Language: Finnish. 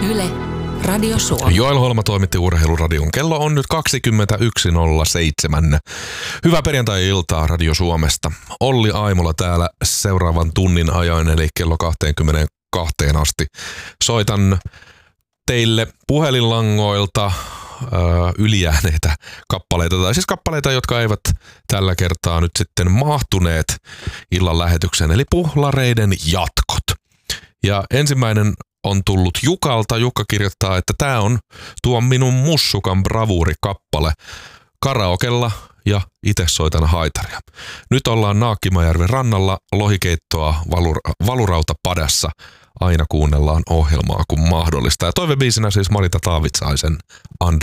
Yle, Radio Suomi. Joel Holma toimitti Urheiluradion. Kello on nyt 21.07. Hyvää perjantai-iltaa Radio Suomesta. Olli Aimola täällä seuraavan tunnin ajan, eli kello 22 asti. Soitan teille puhelinlangoilta ylijääneitä kappaleita, tai siis kappaleita, jotka eivät tällä kertaa nyt sitten mahtuneet illan lähetykseen, eli Puhlareiden jatkot. Ja ensimmäinen on tullut Jukalta. Jukka kirjoittaa, että tää on tuo minun mussukan bravuurikappale karaokella ja itse soitan haitaria. Nyt ollaan Naakkimajärven rannalla, lohikeittoa valurauta padassa. Aina kuunnellaan ohjelmaa kun mahdollista. Ja toivebiisinä siis Marita Taavitsaisen